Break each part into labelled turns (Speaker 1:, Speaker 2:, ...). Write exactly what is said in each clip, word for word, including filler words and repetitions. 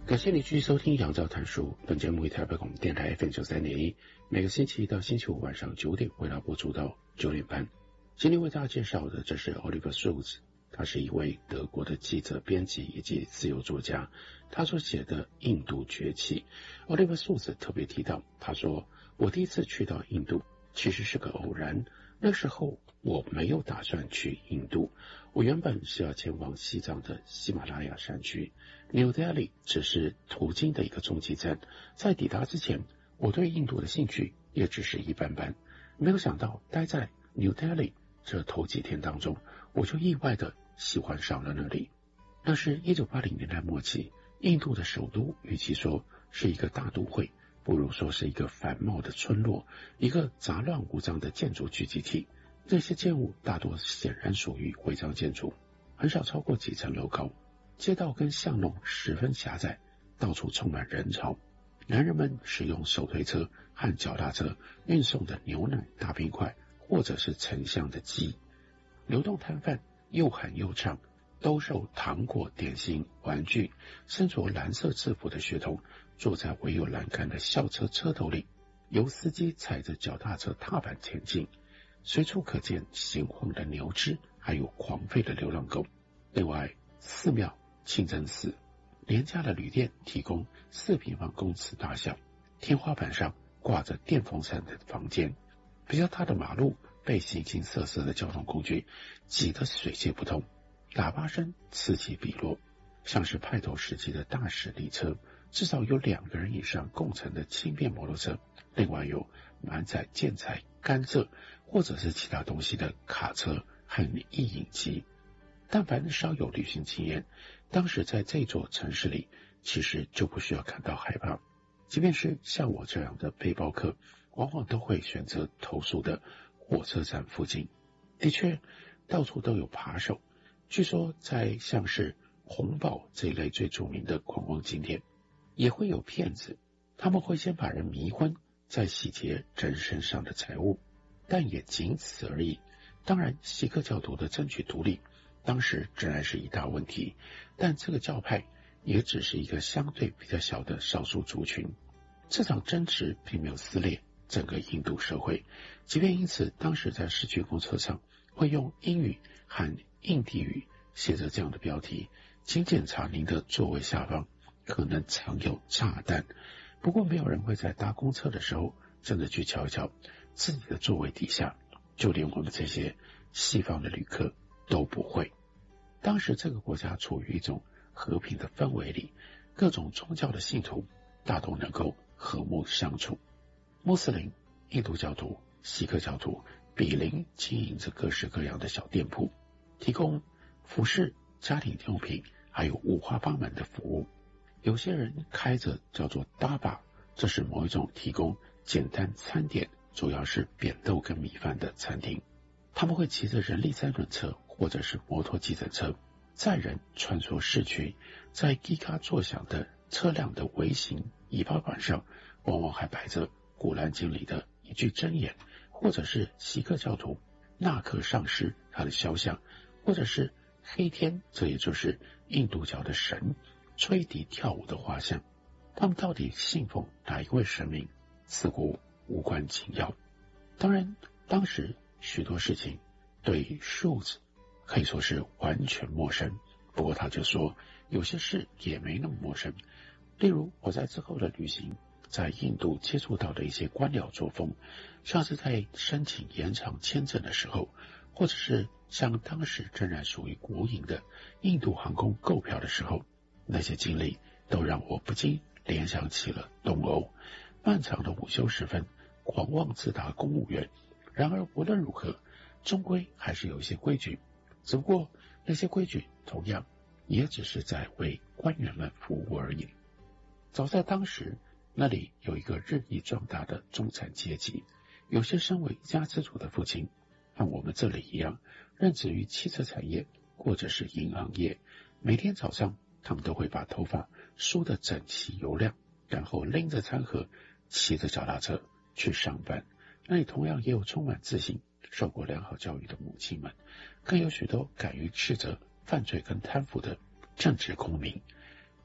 Speaker 1: 感谢你继续收听杨照谈书，本节目为台北广播电台 F M 九三点一，每个星期一到星期五晚上九点为大家播出到九点半。今天为大家介绍的这是 Oliver Schultz， 他是一位德国的记者、编辑以及自由作家，他所写的《印度崛起》。Oliver Schultz 特别提到，他说：“我第一次去到印度其实是个偶然，那时候我没有打算去印度，我原本是要前往西藏的喜马拉雅山区。New Delhi 只是途经的一个中继站，在抵达之前，我对印度的兴趣也只是一般般。没有想到，待在 New Delhi 这头几天当中，我就意外的喜欢上了那里。那是一九八零年代末期，印度的首都与其说是一个大都会，不如说是一个繁茂的村落，一个杂乱无章的建筑聚集体。这些建物大多显然属于违章建筑，很少超过几层楼高。街道跟巷弄十分狭窄，到处充满人潮。男人们使用手推车和脚踏车运送的牛奶、大冰块，或者是成箱的鸡。流动摊贩又喊又唱，兜售糖果、点心、玩具。身着蓝色制服的学童坐在唯有栏杆的校车车头里，由司机踩着脚踏车踏板前进。随处可见闲晃的牛只，还有狂吠的流浪狗。另外，寺庙、清真寺、廉价的旅店提供四平方公尺大小，天花板上挂着电风扇的房间。比较大的马路被形形色色的交通工具挤得水泄不通，喇叭声此起彼落，像是派头时期的大驶力车，至少有两个人以上共乘的轻便摩托车，另外有满载建材、甘蔗或者是其他东西的卡车和印影机。但凡稍有旅行经验，当时在这座城市里其实就不需要感到害怕。即便是像我这样的背包客，往往都会选择投宿的火车站附近。的确，到处都有扒手。据说在像是红堡这一类最著名的观光景点，也会有骗子，他们会先把人迷昏，再洗劫人身上的财物，但也仅此而已。当然，锡克教徒的争取独立当时仍然是一大问题，但这个教派也只是一个相对比较小的少数族群。这场争执并没有撕裂整个印度社会，即便因此，当时在市区公车上会用英语和印地语写着这样的标题：请检查您的座位下方可能藏有炸弹。不过没有人会在搭公车的时候真的去瞧一瞧自己的座位底下，就连我们这些西方的旅客都不会。当时这个国家处于一种和平的氛围里，各种宗教的信徒大都能够和睦相处。穆斯林、印度教徒、锡克教徒比邻经营着各式各样的小店铺，提供服饰、家庭用品还有五花八门的服务。有些人开着叫做达巴，这是某一种提供简单餐点，主要是扁豆跟米饭的餐厅。他们会骑着人力三轮车或者是摩托计程车载人穿梭市区，在滴嘎作响的车辆的微型尾巴板上，往往还摆着古兰经里的一句箴言，或者是锡克教徒纳克上师他的肖像，或者是黑天，这也就是印度教的神吹笛跳舞的画像。他们到底信奉哪一位神明，似乎无关紧要。当然，当时许多事情对 Schultz 可以说是完全陌生，不过他就说有些事也没那么陌生。例如我在之后的旅行在印度接触到的一些官僚作风，像是在申请延长签证的时候，或者是像当时仍然属于国营的印度航空购票的时候，那些经历都让我不禁联想起了东欧漫长的午休时分，狂妄自大公务员。然而无论如何，终归还是有一些规矩，只不过那些规矩同样也只是在为官员们服务而已。早在当时，那里有一个日益壮大的中产阶级，有些身为一家之主的父亲，和我们这里一样，任职于汽车产业或者是银行业。每天早上他们都会把头发梳得整齐油亮，然后拎着餐盒，骑着脚踏车去上班。那里同样也有充满自信、受过良好教育的母亲们，更有许多敢于斥责犯罪跟贪腐的正直公民。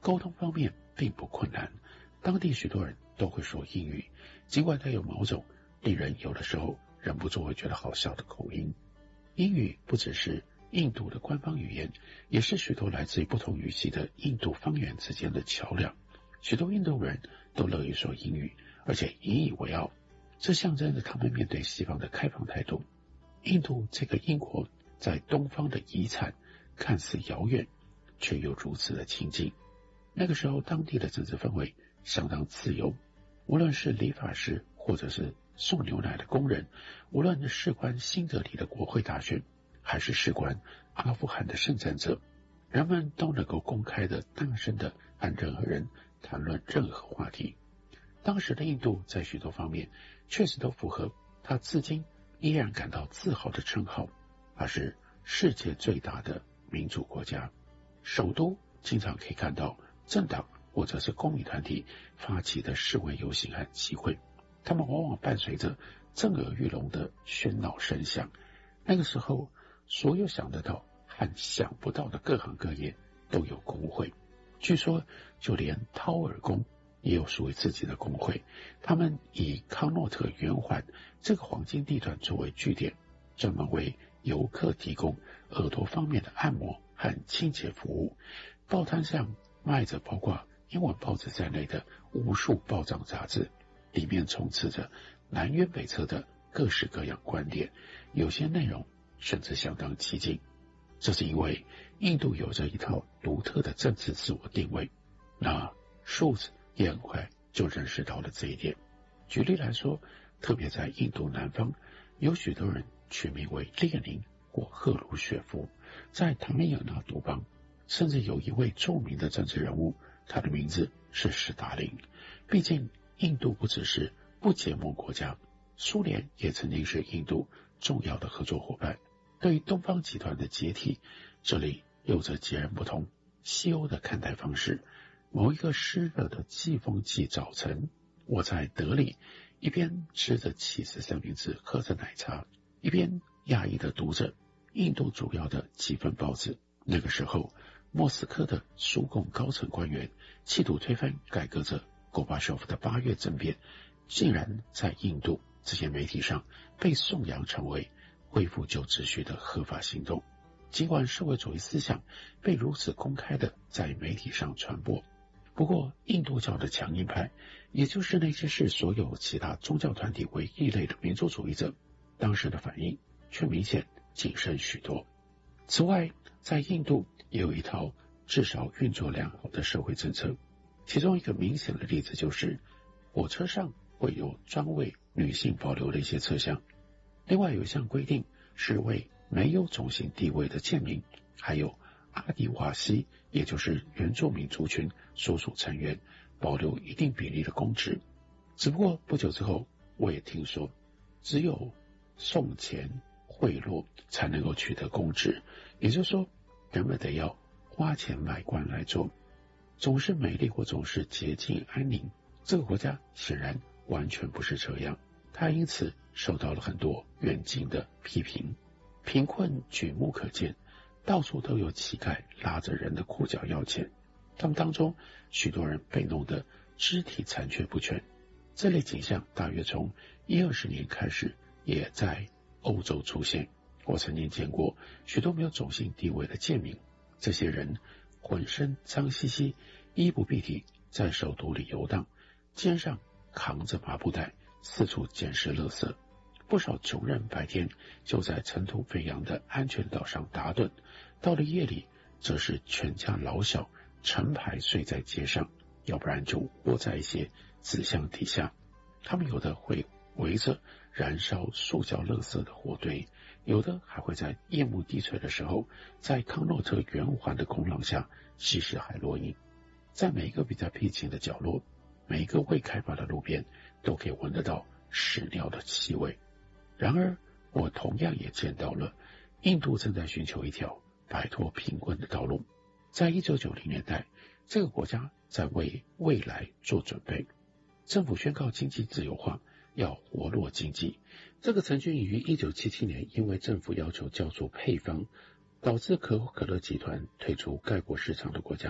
Speaker 1: 沟通方面并不困难，当地许多人都会说英语，尽管它有某种令人有的时候忍不住会觉得好笑的口音。英语不只是印度的官方语言，也是许多来自于不同语系的印度方言之间的桥梁。许多印度人都乐于说英语，而且引以为傲，这象征着他们面对西方的开放态度。印度这个英国在东方的遗产看似遥远，却又如此的亲近。那个时候当地的政治氛围相当自由，无论是理发师或者是送牛奶的工人，无论是事关新德里的国会大选，还是事关阿富汗的圣战者，人们都能够公开的大声的和任何人谈论任何话题。当时的印度在许多方面确实都符合他至今依然感到自豪的称号，它是世界最大的民主国家。首都经常可以看到政党或者是公民团体发起的示威游行和集会，他们往往伴随着震耳欲聋的喧闹声响。那个时候，所有想得到和想不到的各行各业都有工会，据说就连掏耳工也有属于自己的工会。他们以康诺特圆环这个黄金地段作为据点，专门为游客提供耳朵方面的按摩和清洁服务。报摊上卖着包括英文报纸在内的无数报章杂志，里面充斥着南辕北辙的各式各样观点，有些内容甚至相当激进。这是因为印度有着一套独特的政治自我定位，那 Schultz 也很快就认识到了这一点。举例来说，特别在印度南方，有许多人取名为列宁或赫鲁雪夫，在塔米尔纳杜邦，甚至有一位著名的政治人物，他的名字是史达林。毕竟印度不只是不结盟国家，苏联也曾经是印度重要的合作伙伴。对于东方集团的解体，这里有着截然不同西欧的看待方式。某一个湿热的季风季早晨，我在德里一边吃着起司三明治，喝着奶茶，一边讶异地读着印度主要的几份报纸。那个时候，莫斯科的苏共高层官员企图推翻改革者戈巴乔夫的八月政变，竟然在印度这些媒体上被颂扬成为恢复旧秩序的合法行动。尽管社会主义思想被如此公开的在媒体上传播，不过印度教的强硬派，也就是那些视所有其他宗教团体为异类的民族主义者，当时的反应却明显谨慎许多。此外，在印度也有一套至少运作良好的社会政策，其中一个明显的例子就是火车上会有专为女性保留的一些车厢。另外有一项规定是为没有种姓地位的贱民还有阿迪瓦西，也就是原住民族群所属成员保留一定比例的公职。只不过不久之后，我也听说只有送钱贿赂才能够取得公职，也就是说人们得要花钱买官来做。总是美丽或总是洁净安宁，这个国家显然完全不是这样，它因此受到了很多远近的批评。贫困举目可见，到处都有乞丐拉着人的裤脚要钱，他们当中许多人被弄得肢体残缺不全。这类景象大约从一二十年开始也在欧洲出现。我曾经见过许多没有种姓地位的贱民，这些人浑身脏兮兮，衣不蔽体，在首都里游荡，肩上扛着麻布袋，四处捡拾垃圾。不少穷人白天就在尘土飞扬的安全岛上打盹，到了夜里则是全家老小成排睡在街上，要不然就窝在一些纸箱底下。他们有的会围着燃烧塑胶垃圾的火堆，有的还会在夜幕低垂的时候，在康诺特圆环的空浪下吸食海洛因。在每一个比较僻静的角落，每一个未开发的路边，都可以闻得到屎尿的气味。然而我同样也见到了印度正在寻求一条摆脱贫困的道路。在一九九零年代，这个国家在为未来做准备，政府宣告经济自由化，要活络经济。这个曾经于一九七七年因为政府要求叫做配方，导致可口可乐集团退出该国市场的国家，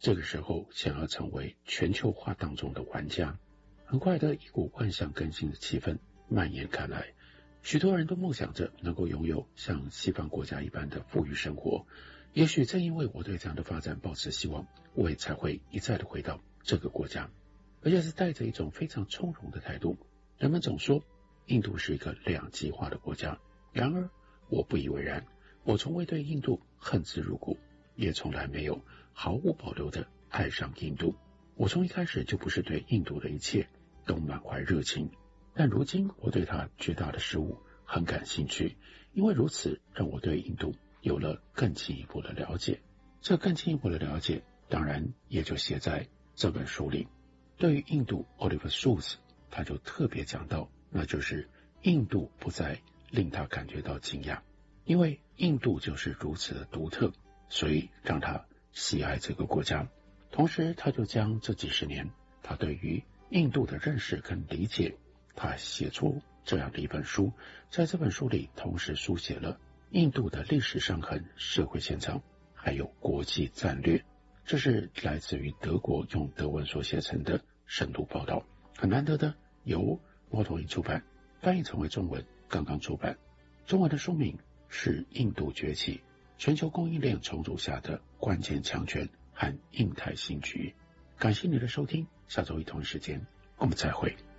Speaker 1: 这个时候想要成为全球化当中的玩家。很快的，一股万象更新的气氛蔓延开来，许多人都梦想着能够拥有像西方国家一般的富裕生活。也许正因为我对这样的发展抱持希望，我也才会一再的回到这个国家，而且是带着一种非常从容的态度。人们总说印度是一个两极化的国家，然而我不以为然。我从未对印度恨之入骨，也从来没有毫无保留的爱上印度。我从一开始就不是对印度的一切都满怀热情，但如今我对它巨大的事物很感兴趣，因为如此让我对印度有了更进一步的了解。这更进一步的了解当然也就写在这本书里。对于印度 Oliver Schultz 他就特别讲到，那就是印度不再令他感觉到惊讶，因为印度就是如此的独特，所以让他喜爱这个国家。同时他就将这几十年他对于印度的认识跟理解，他写出这样的一本书。在这本书里同时书写了印度的历史伤痕、社会现场还有国际战略。这是来自于德国用德文所写成的深度报道，很难得的由猫头鹰出版翻译成为中文，刚刚出版。中文的书名是《印度崛起：全球供应链重组下的关键强权和印太新局》。感谢你的收听，下周一同一时间我们再会。